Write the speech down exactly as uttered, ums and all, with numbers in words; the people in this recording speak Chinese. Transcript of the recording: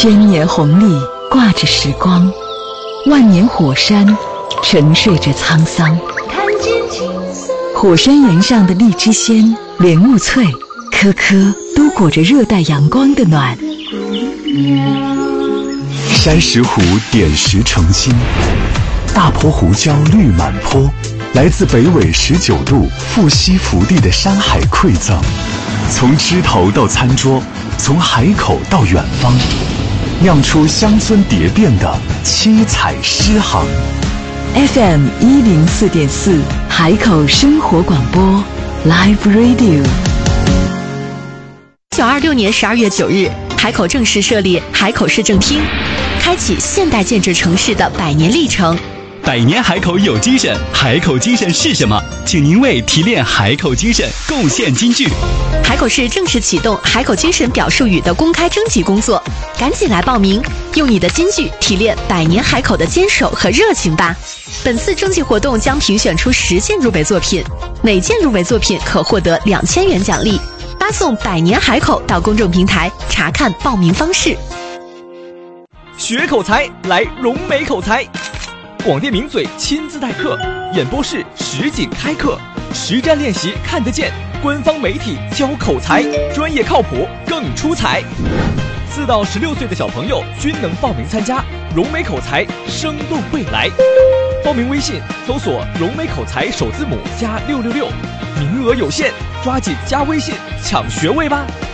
千年红利挂着时光，万年火山沉睡着沧桑。看见金色火山岩上的荔枝鲜、莲雾脆，颗颗都裹着热带阳光的暖。 山石湖点石成金，大坡胡椒绿满坡，来自北纬十九度富硒福地的山海馈赠，从枝头到餐桌，从海口到远方，酿出乡村蝶变的七彩诗行。 F M 一零四点四，海口生活广播 Live Radio。 一九二六年十二月九日，海口正式设立海口市政厅，开启现代建制城市的百年历程。 百年海口有精神，海口精神是什么？请您为提炼海口精神贡献金句。 海口市正式启动海口精神表述语的公开征集工作，赶紧来报名，用你的金句提炼百年海口的坚守和热情吧。本次征集活动将评选出十件入围作品，每件入围作品可获得两千元奖励。发送百年海口到公众平台查看报名方式。 学口才，来融美口才。广电名嘴亲自代课，演播室实景开课，实战练习看得见，官方媒体教口才，专业靠谱更出彩。四到十六岁的小朋友均能报名参加，融美口才，生动未来。报名微信搜索融美口才首字母加六六六，名额有限，抓紧加微信抢学位吧。